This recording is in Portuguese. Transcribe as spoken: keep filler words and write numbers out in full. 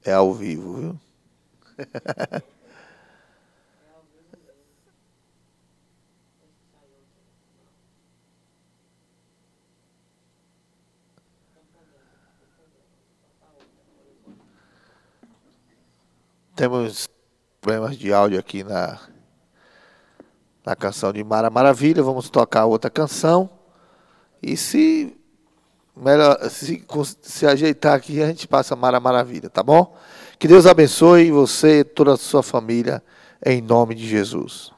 É ao vivo, viu? Temos problemas de áudio aqui na, na canção de Mara Maravilha. Vamos tocar outra canção. E se, melhor, se, se ajeitar aqui, a gente passa Mara Maravilha, tá bom? Que Deus abençoe você e toda a sua família, em nome de Jesus.